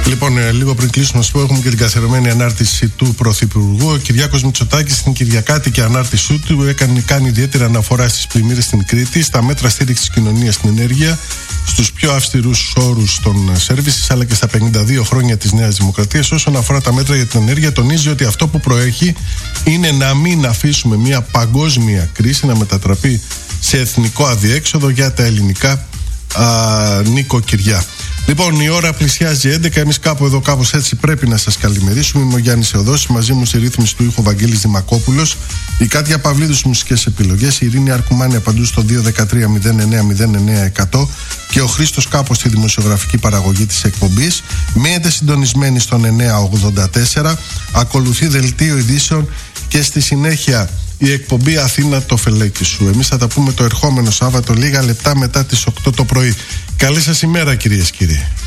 Λοιπόν, λίγο πριν κλείσουμε, να σας πω, έχουμε και την καθιερωμένη ανάρτηση του Πρωθυπουργού. Ο Κυριάκος Μητσοτάκης στην Κυριακάτικη ανάρτησή του κάνει ιδιαίτερη αναφορά στις πλημμύρες στην Κρήτη, στα μέτρα στήριξης της κοινωνίας στην ενέργεια, στους πιο αυστηρούς όρους των services, αλλά και στα 52 χρόνια της Νέας Δημοκρατίας. Όσον αφορά τα μέτρα για την ενέργεια, τονίζει ότι αυτό που προέχει είναι να μην αφήσουμε μια παγκόσμια κρίση να μετατραπεί σε εθνικό αδιέξοδο για τα ελληνικά νοικοκυριά. Λοιπόν, η ώρα πλησιάζει 11. Εμείς κάπως έτσι πρέπει να σας καλημερίσουμε. Είμαι ο Γιάννης Εωδώσης, μαζί μου στη ρύθμιση του ήχου Βαγγέλης Δημακόπουλος, η Κάτια Παυλίδου στις μουσικές επιλογές, η Ειρήνη Αρκουμάνη παντού στο 213-09-09-100 και ο Χρήστος Κάπος στη δημοσιογραφική παραγωγή της εκπομπής. Μείνετε συντονισμένοι στον 984. Ακολουθεί δελτίο ειδήσεων και στη συνέχεια η εκπομπή Αθήνα το φελέκι σου. Εμείς θα τα πούμε το ερχόμενο Σάββατο λίγα λεπτά μετά τις 8 το πρωί. Καλή σας ημέρα, κυρίες και κύριοι.